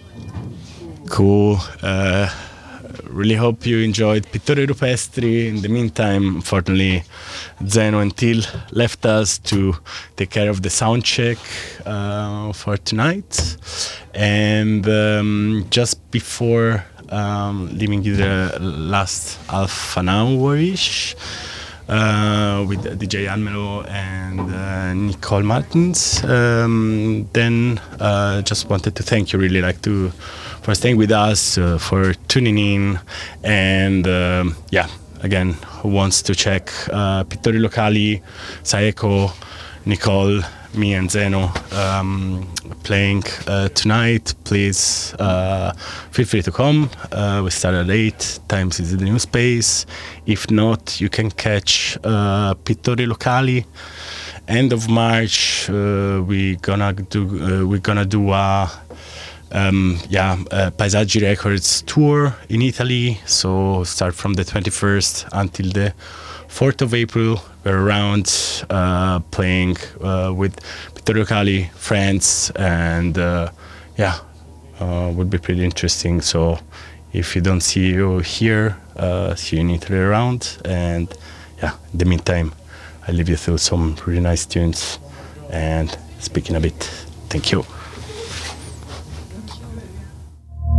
Cool. Really hope you enjoyed Pittori Rupestri. In the meantime, unfortunately, Zeno and Till left us to take care of the sound check for tonight. And just before leaving you the last half an hour-ish, with DJ Almelo and Nicole Martins. Then just wanted to thank you really for staying with us, for tuning in, and again, who wants to check Pittori Locali, Saeko, Nicole, me and Zeno playing tonight, please feel free to come. We start at 8, Times is the new space. If not, you can catch Pittori Locali. End of March, we're gonna do a Paesaggi Records tour in Italy. So start from the 21st until the 4th of April. We're around playing with Pittori Locali, friends, and would be pretty interesting. So if you don't see you here, see you in Italy around. And in the meantime, I leave you through some really nice tunes and speaking a bit. Thank you.